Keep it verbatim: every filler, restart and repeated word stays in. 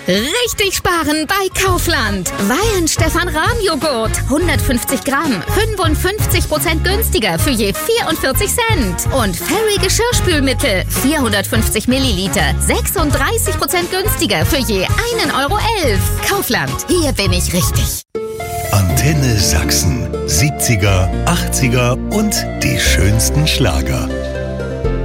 Richtig sparen bei Kaufland. Wein Stefan Rahm Joghurt. hundertfünfzig Gramm. fünfundfünfzig Prozent günstiger für je vierundvierzig Cent. Und Fairy Geschirrspülmittel. vierhundertfünfzig Milliliter. sechsunddreißig Prozent günstiger für je einen Euro elf. Kaufland. Hier bin ich richtig. Antenne Sachsen. siebziger, achtziger und die schönsten Schlager.